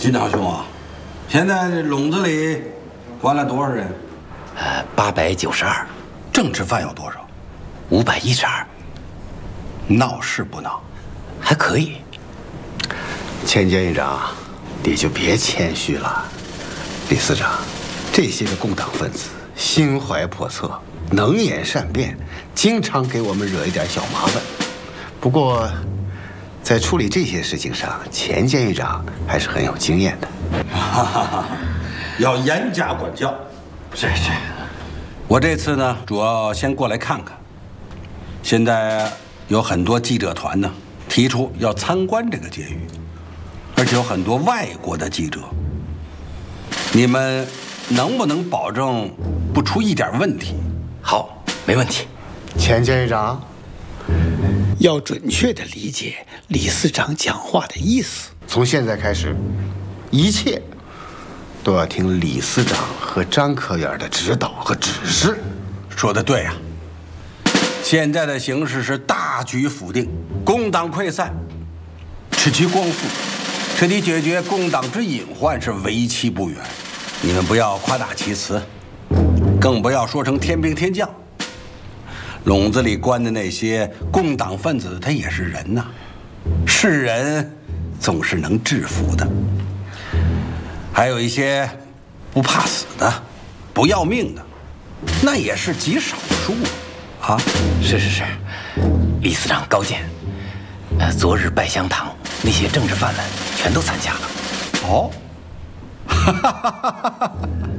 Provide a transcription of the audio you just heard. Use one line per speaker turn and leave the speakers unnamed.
金堂兄啊，现在这笼子里关了多少人
？892。
政治犯有多少
？512。
闹是不闹？
还可以。
钱监狱长，你就别谦虚了。李司长，这些个共党分子心怀叵测，能言善辩，经常给我们惹一点小麻烦。不过，在处理这些事情上，钱监狱长还是很有经验的。
要严加管教。是。我这次呢，主要先过来看看。现在有很多记者团呢，提出要参观这个监狱，而且有很多外国的记者。你们能不能保证不出一点问题？
好，没问题。
钱监狱长，
要准确地理解李司长讲话的意思。
从现在开始，一切都要听李司长和张科员的指导和指示。
说得对啊！现在的形势是大局否定，工党溃散，持其光复，彻底解决工党之隐患是为期不远。你们不要夸大其词，更不要说成天兵天将。笼子里关的那些共党分子，他也是人呐，是人总是能制服的。还有一些不怕死的、不要命的，那也是极少数啊。
是，李司长高见。昨日拜香堂，那些政治犯们全都参加了。
哦，